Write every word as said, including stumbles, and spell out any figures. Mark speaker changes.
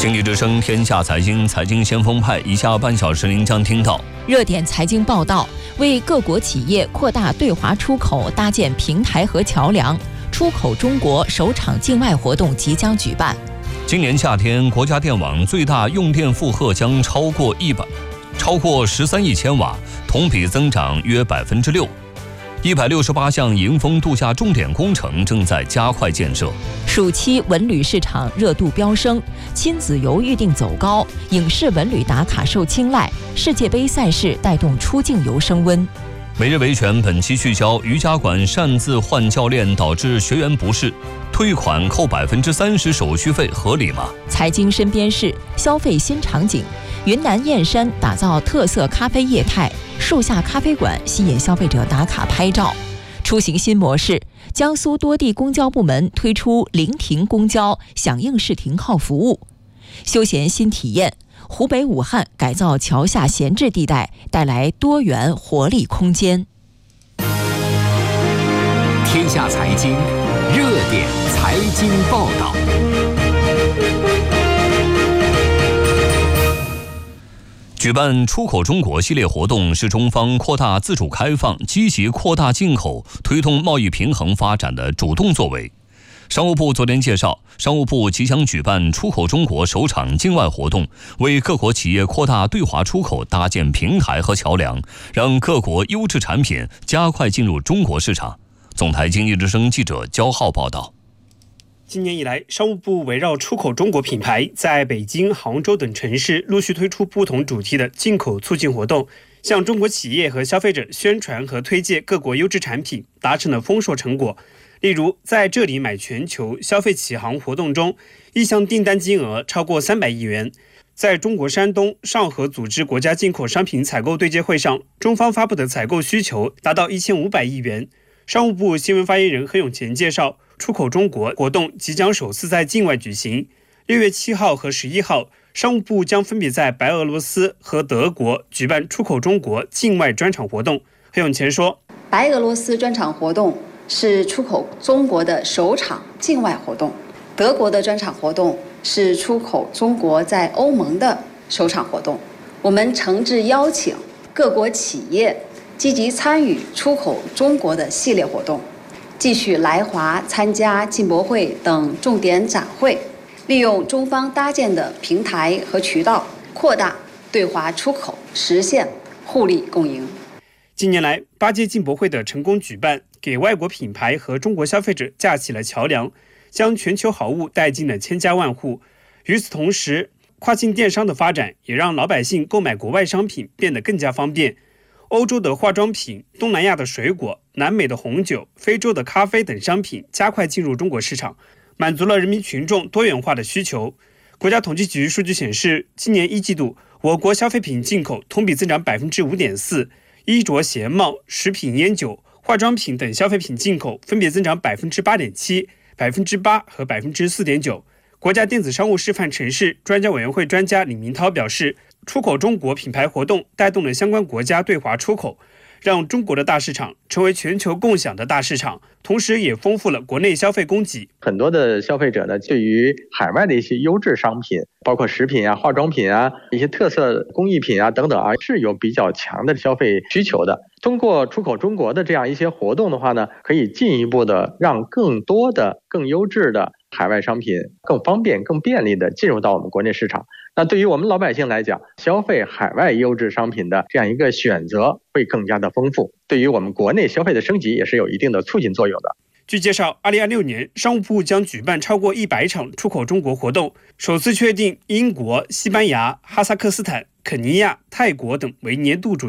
Speaker 1: 经济之声天下财经财经先锋派，以下半小时您将听到
Speaker 2: 热点财经报道，为各国企业扩大对华出口搭建平台和桥梁。出口中国首场境外活动即将举办。
Speaker 1: 今年夏天，国家电网最大用电负荷将超过一百，超过十三亿千瓦，同比增长约百分之六。一百六十八项迎风度假重点工程正在加快建设。
Speaker 2: 暑期文旅市场热度飙升，亲子游预订走高，影视文旅打卡受青睐，世界杯赛事带动出境游升温。
Speaker 1: 每日维权本期聚焦：瑜伽馆擅自换教练导致学员不适，退款扣百分之三十手续费合理吗？
Speaker 2: 财经身边事，消费新场景。云南燕山打造特色咖啡业态，树下咖啡馆吸引消费者打卡拍照。出行新模式，江苏多地公交部门推出临停公交响应式停靠服务。休闲新体验，湖北武汉改造桥下闲置地带，带来多元活力空间。
Speaker 3: 天下财经热点财经报道。
Speaker 1: 举办出口中国系列活动是中方扩大自主开放、积极扩大进口、推动贸易平衡发展的主动作为。商务部昨天介绍，商务部即将举办出口中国首场境外活动，为各国企业扩大对华出口搭建平台和桥梁，让各国优质产品加快进入中国市场。总台经济之声记者焦浩报道。
Speaker 4: 今年以来，商务部围绕出口中国品牌，在北京、杭州等城市陆续推出不同主题的进口促进活动，向中国企业和消费者宣传和推介各国优质产品，达成了丰硕成果。例如，在这里买全球消费启航活动中，意向订单金额超过三百亿元。在中国山东上合组织国家进口商品采购对接会上，中方发布的采购需求达到一千五百亿元。商务部新闻发言人何永乾介绍，出口中国活动即将首次在境外举行。六月七号和十一号，商务部将分别在白俄罗斯和德国举办出口中国境外专场活动。何永乾说，
Speaker 5: 白俄罗斯专场活动是出口中国的首场境外活动，德国的专场活动是出口中国在欧盟的首场活动。我们诚挚邀请各国企业积极参与出口中国的系列活动，继续来华参加进博会等重点展会，利用中方搭建的平台和渠道，扩大对华出口，实现互利共赢。
Speaker 4: 近年来，八届进博会的成功举办，给外国品牌和中国消费者架起了桥梁，将全球好物带进了千家万户。与此同时，跨境电商的发展也让老百姓购买国外商品变得更加方便。欧洲的化妆品、东南亚的水果、南美的红酒、非洲的咖啡等商品加快进入中国市场，满足了人民群众多元化的需求。国家统计局数据显示，今年一季度，我国消费品进口同比增长 百分之五点四， 衣着鞋帽、食品烟酒、化妆品等消费品进口分别增长 百分之八点七、百分之八 和 百分之四点九。国家电子商务示范城市专家委员会专家李明涛表示，出口中国品牌活动带动了相关国家对华出口，让中国的大市场成为全球共享的大市场，同时也丰富了国内消费供给。
Speaker 6: 很多的消费者呢，对于海外的一些优质商品，包括食品啊、化妆品啊、一些特色工艺品啊等等啊，是有比较强的消费需求的。通过出口中国的这样一些活动的话呢，可以进一步的让更多的、更优质的海外商品更方便、更便利的进入到我们国内市场。那对于我们老百姓来讲，消费海外优质商品的这样一个选择会更加的丰富，对于我们国内消费的升级也是有一定的促进作用的。
Speaker 4: 据介绍，二零二六年商务部将举办超过一百场出口中国活动，首次确定英国、西班牙、哈萨克斯坦、肯尼亚、泰国等为年度主